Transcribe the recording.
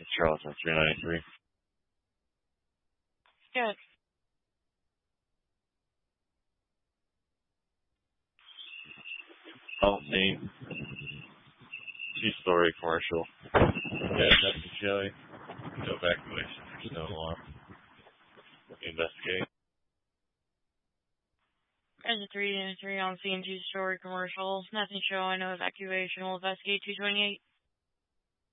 Charleston 393. Good. Oh, name. Two-story commercial. Yeah, Justin Chili. No evacuation. There's no alarm. Investigate. As a 3 on scene, 2-story commercial. Nothing showing, no evacuation. We'll investigate 228.